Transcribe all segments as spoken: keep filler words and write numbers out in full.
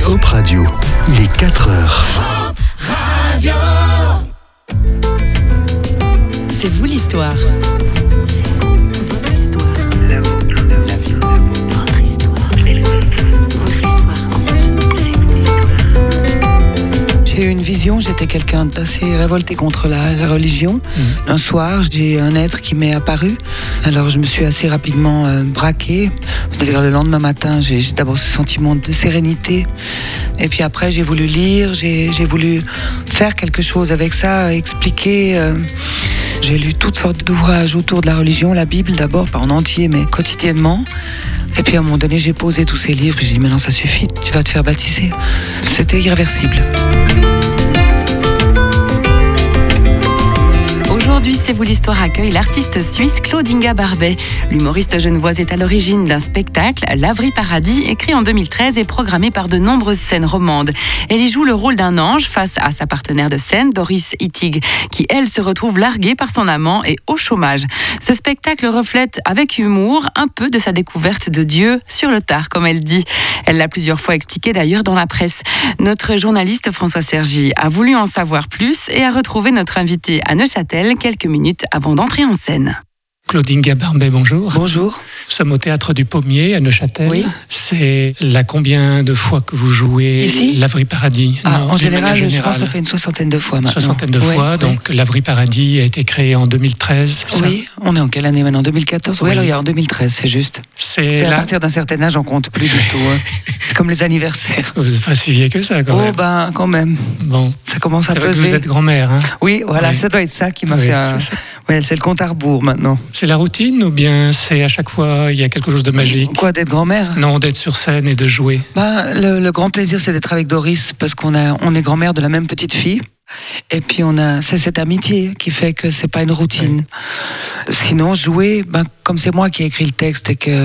Hop Radio, il est quatre heures. Hop Radio. C'est vous l'histoire. J'ai eu une vision, j'étais quelqu'un d'assez révolté contre la, la religion. Mmh. Un soir, j'ai un être qui m'est apparu. Alors je me suis assez rapidement euh, braquée. C'est-à-dire le lendemain matin, j'ai, j'ai d'abord ce sentiment de sérénité. Et puis après, j'ai voulu lire, j'ai, j'ai voulu faire quelque chose avec ça, expliquer. Euh, j'ai lu toutes sortes d'ouvrages autour de la religion, la Bible d'abord, pas en entier, mais quotidiennement. Et puis à un moment donné, j'ai posé tous ces livres, j'ai dit, maintenant ça suffit, tu vas te faire baptiser. C'était irréversible. Aujourd'hui, C'est vous l'histoire accueille l'artiste suisse Claude Inga Barbet. L'humoriste genevoise est à l'origine d'un spectacle, L'Avry Paradis, écrit en deux mille treize et programmé par de nombreuses scènes romandes. Elle y joue le rôle d'un ange face à sa partenaire de scène, Doris Ittig, qui elle se retrouve larguée par son amant et au chômage. Ce spectacle reflète avec humour un peu de sa découverte de Dieu sur le tard, comme elle dit. Elle l'a plusieurs fois expliqué d'ailleurs dans la presse. Notre journaliste François Sergi a voulu en savoir plus et a retrouvé notre invité à Neuchâtel quelques minutes avant d'entrer en scène. Claude Inga Barbet, bonjour. Bonjour. Nous sommes au Théâtre du Pommier à Neuchâtel. Oui. C'est la combien de fois que vous jouez Ici L'Avry Paradis? ah, non, En général, générale, je pense que ça fait une soixantaine de fois maintenant. Soixantaine de ouais, fois, ouais. donc L'Avry Paradis a été créé en deux mille treize. Ça Oui, on est en quelle année maintenant? deux mille quatorze. Oui, oui, alors il y a en deux mille treize, c'est juste. C'est, c'est la... à partir d'un certain âge, on compte plus du tout. Hein. C'est comme les anniversaires. Vous n'êtes pas si vieux que ça, quand oh, même. ben, quand même. Bon. Ça commence à c'est vrai peser. que vous êtes grand-mère, hein? Oui, voilà, oui. Ça doit être ça qui m'a oui, fait un... c'est, ouais, c'est le compte à rebours maintenant. C'est la routine ou bien c'est à chaque fois, il y a quelque chose de magique? Quoi, d'être grand-mère? Non, d'être sur scène et de jouer. Ben, le, le grand plaisir, c'est d'être avec Doris, parce qu'on a, on est grand-mère de la même petite fille. Et puis on a, c'est cette amitié qui fait que c'est pas une routine. Oui. Sinon, jouer, ben, comme c'est moi qui ai écrit le texte et que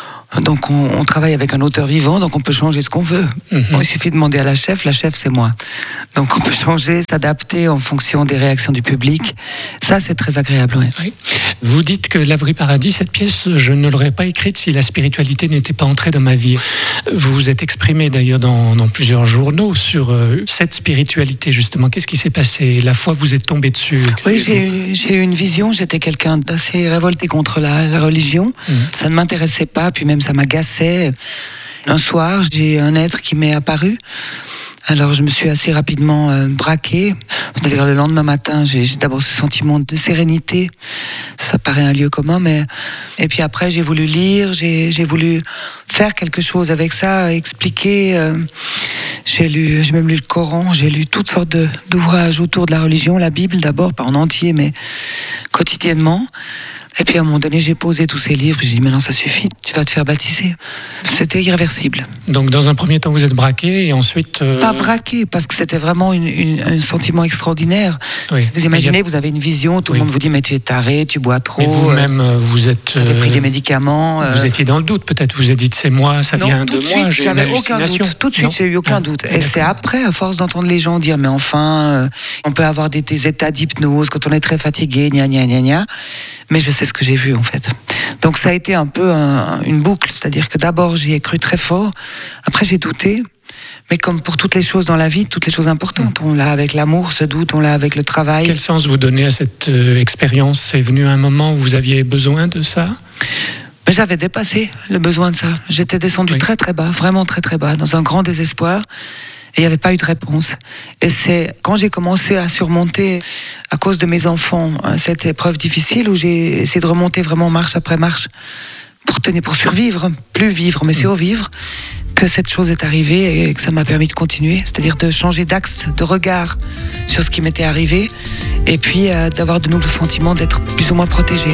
donc on, on travaille avec un auteur vivant, donc on peut changer ce qu'on veut. Mm-hmm. Bon, il suffit de demander à la chef, la chef c'est moi. Donc on peut changer, s'adapter en fonction des réactions du public. Ça c'est très agréable. Oui. Oui. Vous dites que L'Avry Paradis, cette pièce, je ne l'aurais pas écrite si la spiritualité n'était pas entrée dans ma vie. Vous vous êtes exprimé d'ailleurs dans, dans plusieurs journaux sur euh, cette spiritualité justement. Qu'est-ce qui s'est passé? La fois vous êtes tombé dessus? Oui, j'ai eu, j'ai eu une vision, j'étais quelqu'un d'assez révolté contre la, la religion. Mm. Ça ne m'intéressait pas, puis même ça m'agaçait. Un soir, j'ai un être qui m'est apparu. Alors je me suis assez rapidement euh, braquée. C'est-à-dire le lendemain matin, j'ai, j'ai d'abord ce sentiment de sérénité. Ça paraît un lieu commun, mais... Et puis après, j'ai voulu lire, j'ai, j'ai voulu faire quelque chose avec ça, expliquer... Euh... J'ai lu, j'ai même lu le Coran, j'ai lu toutes sortes de, d'ouvrages autour de la religion, la Bible d'abord, pas en entier, mais quotidiennement. Et puis à un moment donné, j'ai posé tous ces livres, j'ai dit, maintenant ça suffit, tu vas te faire baptiser. C'était irréversible. Donc dans un premier temps, vous êtes braqué et ensuite... Euh... Pas braqué, parce que c'était vraiment une, une, un sentiment extraordinaire. Oui. Vous imaginez, a... vous avez une vision, tout oui. le monde vous dit, mais tu es taré, tu bois trop. Mais vous-même, euh, vous êtes... Vous avez pris des médicaments. Vous euh... étiez dans le doute peut-être, vous vous êtes dit, c'est moi, ça non, vient de, de moi, suite, j'ai j'avais une aucun doute. Tout de suite, non. j'ai eu aucun ah, doute. Et c'est après, à force d'entendre les gens dire, mais enfin, euh, on peut avoir des, des états d'hypnose quand on est très fatigué, gna gna gna gna. Mais je sais ce que j'ai vu en fait. Donc ça a été un peu un, une boucle, c'est-à-dire que d'abord j'y ai cru très fort, après j'ai douté, mais comme pour toutes les choses dans la vie, toutes les choses importantes, on l'a avec l'amour, ce doute, on l'a avec le travail. Quel sens vous donnez à cette euh, expérience? C'est venu à un moment où vous aviez besoin de ça? Mais j'avais dépassé le besoin de ça, j'étais descendu oui. très très bas, vraiment très très bas, dans un grand désespoir. Et il n'y avait pas eu de réponse. Et c'est quand j'ai commencé à surmonter, à cause de mes enfants, cette épreuve difficile où j'ai essayé de remonter vraiment marche après marche pour tenir, pour survivre, plus vivre, mais survivre, que cette chose est arrivée et que ça m'a permis de continuer. C'est-à-dire de changer d'axe, de regard sur ce qui m'était arrivé et puis euh, d'avoir de nouveaux sentiments d'être plus ou moins protégé.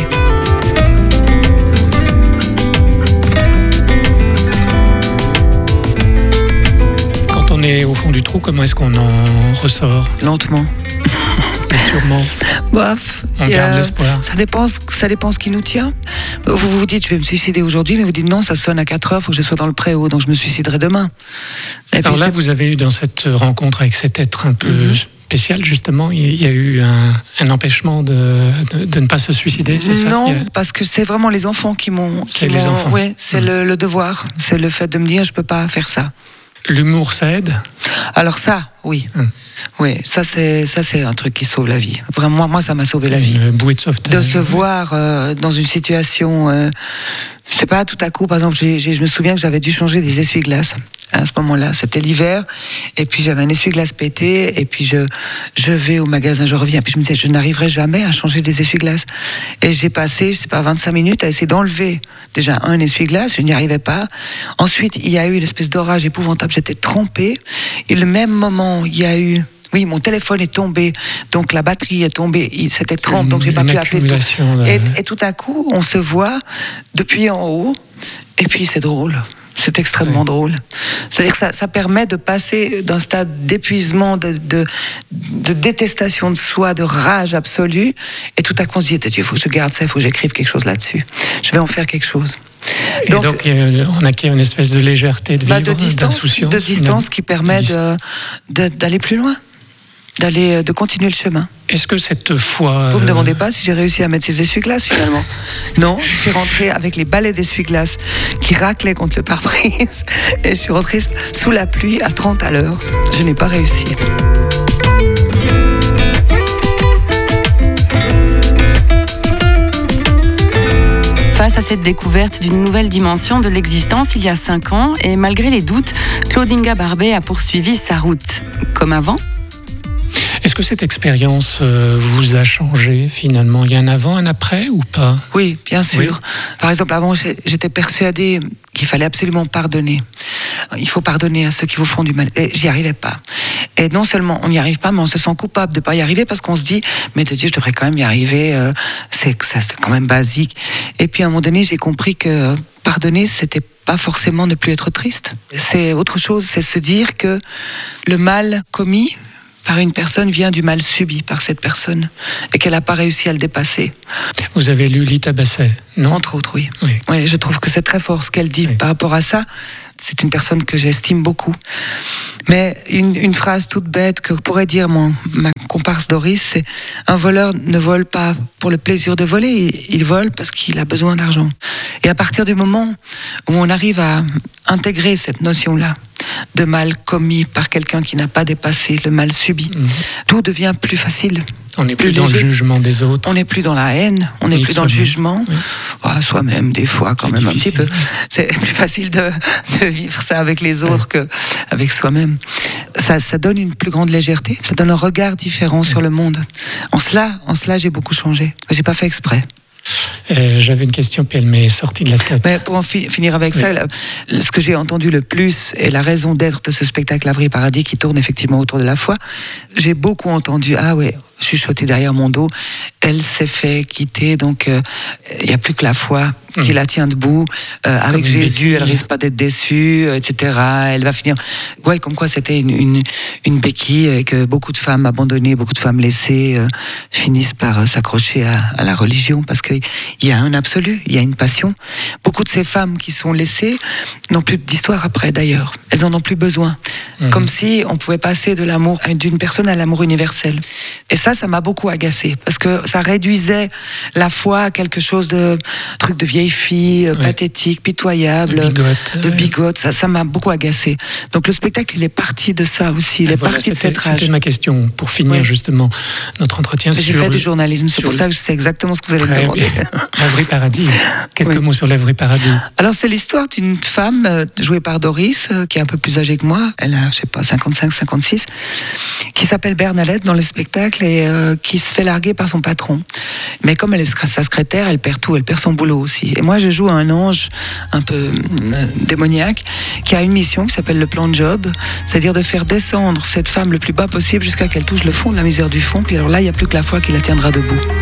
On est au fond du trou, comment est-ce qu'on en ressort? Lentement. Sûrement. Bof. On garde euh, l'espoir. Ça dépend, ça dépend ce qui nous tient. Vous vous dites, je vais me suicider aujourd'hui, mais vous dites non, ça sonne à quatre heures, il faut que je sois dans le préau, donc je me suiciderai demain. Et Alors là, c'est... vous avez eu dans cette rencontre avec cet être un peu mm-hmm. spécial, justement, il y a eu un, un empêchement de, de, de ne pas se suicider, c'est ça? Non, a... parce que c'est vraiment les enfants qui m'ont... Qui c'est m'ont... les enfants. Oui, c'est mmh. le, le devoir. C'est le fait de me dire, je ne peux pas faire ça. L'humour, ça aide ? Alors ça, oui. Hum. Oui, ça c'est, ça c'est un truc qui sauve la vie. Vraiment, moi, ça m'a sauvé c'est la vie. Une bouée de sauvetage. De se voir euh, dans une situation... Euh, je sais pas, tout à coup, par exemple, j'ai, j'ai, je me souviens que j'avais dû changer des essuie-glaces. À ce moment-là, c'était l'hiver, et puis j'avais un essuie-glace pété, et puis je, je vais au magasin, je reviens, puis je me disais, je n'arriverai jamais à changer des essuie-glaces. Et j'ai passé, je sais pas, vingt-cinq minutes à essayer d'enlever déjà un essuie-glace, je n'y arrivais pas. Ensuite, il y a eu une espèce d'orage épouvantable, j'étais trempée, et le même moment, il y a eu... Oui, mon téléphone est tombé, donc la batterie est tombée, c'était trente, donc j'ai pas pu appeler tout. Et, et tout à coup, on se voit depuis en haut, et puis c'est drôle. C'est extrêmement oui. drôle. C'est-à-dire que ça, ça permet de passer d'un stade d'épuisement, de, de, de détestation de soi, de rage absolue, et tout à coup on se dit, il faut que je garde ça, il faut que j'écrive quelque chose là-dessus. Je vais en faire quelque chose. Et donc, donc on acquiert une espèce de légèreté de vivre, bah de distance, d'insouciance. De distance qui permet de, de, d'aller plus loin. D'aller, de continuer le chemin. Est-ce que cette fois... Vous ne me demandez pas si j'ai réussi à mettre ces essuie-glaces, finalement. Non, je suis rentrée avec les balais d'essuie-glaces qui raclaient contre le pare-brise, et je suis rentrée sous la pluie à trente à l'heure. Je n'ai pas réussi. Face à cette découverte d'une nouvelle dimension de l'existence il y a cinq ans, et malgré les doutes, Claude-Inga Barbet a poursuivi sa route. Comme avant ? Est-ce que cette expérience euh, vous a changé finalement ? Il y a un avant, un après ou pas ? Oui, bien sûr. Oui. Par exemple, avant, j'étais persuadée qu'il fallait absolument pardonner. Il faut pardonner à ceux qui vous font du mal. Et j'y arrivais pas. Et non seulement on n'y arrive pas, mais on se sent coupable de ne pas y arriver parce qu'on se dit, mais de Dieu, je devrais quand même y arriver. Euh, c'est, ça, c'est quand même basique. Et puis à un moment donné, j'ai compris que pardonner, c'était pas forcément ne plus être triste. C'est autre chose, c'est se dire que le mal commis par une personne vient du mal subi par cette personne et qu'elle n'a pas réussi à le dépasser. Vous avez lu Lita Basset, non ? Entre autres, oui. oui. oui. Je trouve que c'est très fort ce qu'elle dit oui. par rapport à ça. C'est une personne que j'estime beaucoup. Mais une, une phrase toute bête que pourrait dire mon, ma comparse Doris, c'est « Un voleur ne vole pas pour le plaisir de voler, il vole parce qu'il a besoin d'argent. » Et à partir du moment où on arrive à intégrer cette notion-là, de mal commis par quelqu'un qui n'a pas dépassé le mal subi, mmh. tout devient plus facile. On n'est plus, plus dans léger. Le jugement des autres. On n'est plus dans la haine, on n'est plus dans le jugement. Oui. Oh, soi-même, des fois, quand c'est même difficile. Un petit peu. C'est plus facile de, de vivre ça avec les autres ouais. qu'avec soi-même. Ça, ça donne une plus grande légèreté, ça donne un regard différent ouais. sur le monde. En cela, en cela, j'ai beaucoup changé. J'ai pas fait exprès. Euh, j'avais une question, puis elle m'est sortie de la tête. Mais pour en fi- finir avec oui. ça, là, ce que j'ai entendu le plus, et la raison d'être de ce spectacle Lavri Paradis, qui tourne effectivement autour de la foi, j'ai beaucoup entendu, ah ouais, chuchoter derrière mon dos, elle s'est fait quitter, donc il euh, n'y a plus que la foi qui mmh. la tient debout. Euh, avec Jésus, elle risque pas d'être déçue, et cetera. Elle va finir... Ouais, comme quoi c'était une, une, une béquille et que beaucoup de femmes abandonnées, beaucoup de femmes laissées euh, finissent par euh, s'accrocher à, à la religion parce qu'il y a un absolu, il y a une passion. Beaucoup de ces femmes qui sont laissées n'ont plus d'histoire après, d'ailleurs. Elles en ont plus besoin. Mmh. Comme si on pouvait passer de l'amour d'une personne à l'amour universel. Et ça, ça m'a beaucoup agacée parce que ça réduisait la foi à quelque chose de truc de vieille fille, ouais. pathétique, pitoyable, de bigote. De bigote. Ça, ça m'a beaucoup agacée. Donc le spectacle, il est parti de ça aussi. Il est voilà, parti de cette rage. C'était ma question pour finir ouais. justement notre entretien. J'ai sur fait du journalisme, c'est pour le... ça que je sais exactement ce que vous allez me demander. Lavri Paradis. Quelques oui. mots sur Lavri Paradis. Alors c'est l'histoire d'une femme euh, jouée par Doris, euh, qui est un peu plus âgée que moi. Elle a, je sais pas, cinquante-cinq, cinquante-six, qui s'appelle Bernadette dans le spectacle et euh, qui se fait larguer par son patron. Mais comme elle est sa secrétaire, elle perd tout, elle perd son boulot aussi. Et moi, je joue un ange un peu euh, démoniaque qui a une mission qui s'appelle le plan de Job, c'est-à-dire de faire descendre cette femme le plus bas possible jusqu'à qu'elle touche le fond de la misère du fond. Puis alors là, il n'y a plus que la foi qui la tiendra debout.